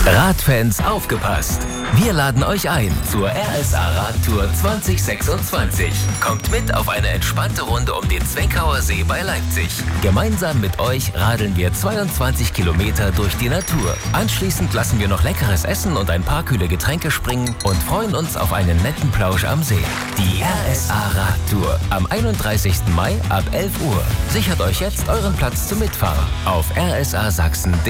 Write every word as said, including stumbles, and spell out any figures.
Radfans aufgepasst! Wir laden euch ein zur R S A Radtour zwanzig sechsundzwanzig. Kommt mit auf eine entspannte Runde um den Zweckauer See bei Leipzig. Gemeinsam mit euch radeln wir zweiundzwanzig Kilometer durch die Natur. Anschließend lassen wir noch leckeres Essen und ein paar kühle Getränke springen und freuen uns auf einen netten Plausch am See. Die R S A Radtour am einunddreißigsten Mai ab elf Uhr. Sichert euch jetzt euren Platz zum Mitfahren auf R S A Sachsen.